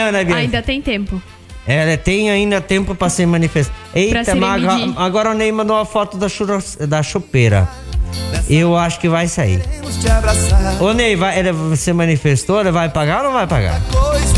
amanhã, né, Bianca? Ainda tem tempo. Tem ainda tempo pra se manifestar. Eita, mas agora o Ney mandou uma foto da chopeira. Eu acho que vai sair. Ô, Ney, você manifestou? Ele vai pagar ou não vai pagar?